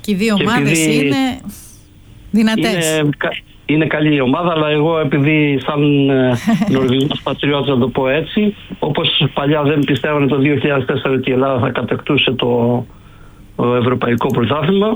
Και οι δύο ομάδες είναι δυνατές. Είναι καλή η ομάδα, αλλά εγώ επειδή σαν Νορβηγός πατριώτης, να το πω έτσι, όπως παλιά δεν πιστεύανε το 2004 ότι η Ελλάδα θα κατακτούσε το ευρωπαϊκό πρωτάθλημα,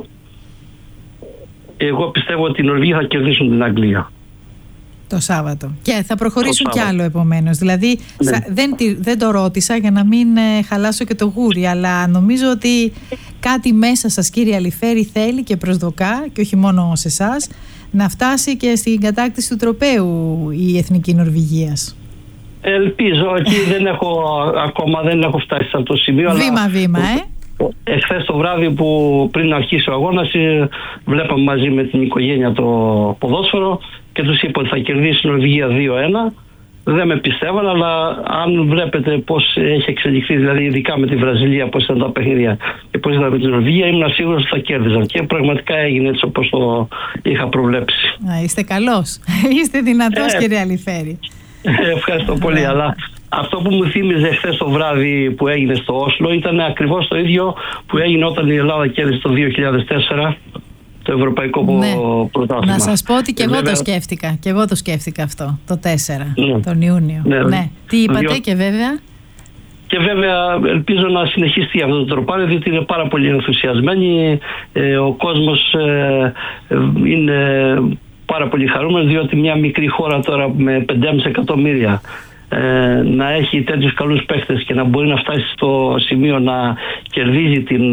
εγώ πιστεύω ότι οι Νορβηγοί θα κερδίσουν την Αγγλία το Σάββατο. Και θα προχωρήσουν κι άλλο επομένως. Δηλαδή δεν το ρώτησα για να μην χαλάσω και το γούρι, αλλά νομίζω ότι κάτι μέσα σας, κύριε Αλιφέρη, θέλει και προσδοκά, και όχι μόνο σε εσάς, να φτάσει και στην κατάκτηση του τροπαίου η Εθνική Νορβηγίας. Ελπίζω, εκεί ακόμα δεν έχω φτάσει σε αυτό το σημείο. Βήμα-βήμα, Εχθές το βράδυ που πριν αρχίσει ο αγώνας βλέπαμε μαζί με την οικογένεια το ποδόσφαιρο και τους είπα ότι θα κερδίσει η Νορβηγία 2-1. Δεν με πιστεύαν, αλλά αν βλέπετε πώς έχει εξελιχθεί, δηλαδή ειδικά με τη Βραζιλία, πώς ήταν τα παιχνίδια και πώς ήταν με την Νορβηγία, ήμουν σίγουρος ότι θα κέρδιζαν. Και πραγματικά έγινε έτσι όπως το είχα προβλέψει. Είστε καλός. Είστε δυνατός, κύριε Αλιφέρη. Ευχαριστώ πολύ, αλλά αυτό που μου θύμιζε χθες το βράδυ που έγινε στο Όσλο ήταν ακριβώς το ίδιο που έγινε όταν η Ελλάδα κέρδισε το 2004 το ευρωπαϊκό πρωτάθλημα. Να σας πω ότι και εγώ το σκέφτηκα. Και εγώ το σκέφτηκα αυτό, το 4, τον Ιούνιο. Ναι. Τι είπατε και βέβαια? Και βέβαια ελπίζω να συνεχιστεί αυτό το τροπάρι, διότι είναι πάρα πολύ ενθουσιασμένοι. Ο κόσμος είναι πάρα πολύ χαρούμενος, διότι μια μικρή χώρα τώρα με 5,5 εκατομμύρια να έχει τέτοιους καλούς παίχτες και να μπορεί να φτάσει στο σημείο να κερδίζει την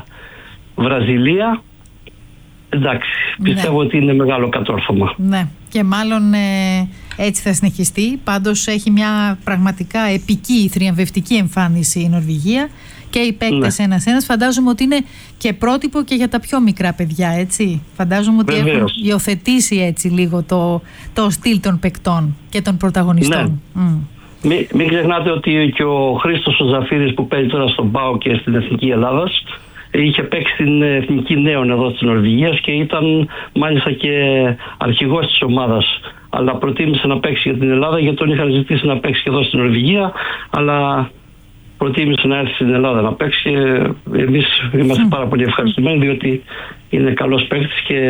Βραζιλία, εντάξει, πιστεύω ότι είναι μεγάλο κατόρθωμα. Ναι, και μάλλον έτσι θα συνεχιστεί. Πάντως έχει μια πραγματικά επική, θριαμβευτική εμφάνιση η Νορβηγία και οι παίκτες ένας-ένας. Φαντάζομαι ότι είναι και πρότυπο και για τα πιο μικρά παιδιά, έτσι. Φαντάζομαι ότι έχουν υιοθετήσει έτσι λίγο το στυλ των παικτών και των πρωταγωνιστών. Μην ξεχνάτε ότι και ο Χρήστος ο Ζαφύρης που παίζει τώρα στον ΠΑΟ και στην Εθνική Ελλάδας είχε παίξει στην Εθνική Νέων εδώ της Νορβηγίας και ήταν μάλιστα και αρχηγός της ομάδας. Αλλά προτίμησε να παίξει για την Ελλάδα, γιατί τον είχαν ζητήσει να παίξει και εδώ στην Νορβηγία, αλλά προτίμησε να έρθει στην Ελλάδα να παίξει και εμείς είμαστε πάρα πολύ ευχαριστημένοι, διότι είναι καλός παίκτης και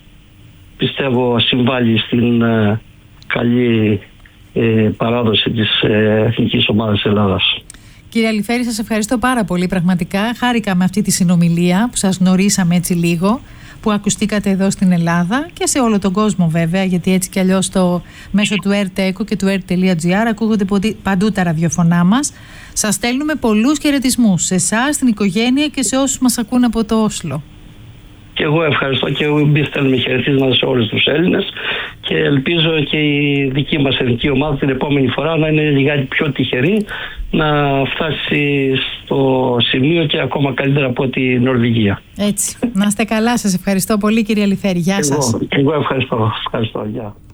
πιστεύω συμβάλλει στην καλή παράδοση της εθνικής ομάδας Ελλάδας. Κύριε Αλιφέρη, σας ευχαριστώ πάρα πολύ πραγματικά. Χάρηκα με αυτή τη συνομιλία που σας γνωρίσαμε έτσι λίγο, που ακουστήκατε εδώ στην Ελλάδα και σε όλο τον κόσμο βέβαια, γιατί έτσι κι αλλιώς μέσω του RTECO και του RT.gr ακούγονται παντού τα ραδιοφωνά μας. Σας στέλνουμε πολλούς χαιρετισμούς σε εσάς, στην οικογένεια και σε όσους μας ακούν από το Όσλο. Και εγώ ευχαριστώ και εμείς στέλνουμε χαιρετίσματα σε όλους τους Έλληνες και ελπίζω και η δική μας εθνική ομάδα την επόμενη φορά να είναι λιγάκι πιο τυχερή, να φτάσει στο σημείο και ακόμα καλύτερα από τη Νορβηγία. Έτσι. Να είστε καλά. Σας ευχαριστώ πολύ, κύριε Αλιφέρη. Γεια σας. Εγώ ευχαριστώ. Γεια.